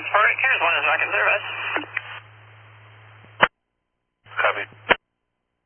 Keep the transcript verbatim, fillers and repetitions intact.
All right, here's one is I can service.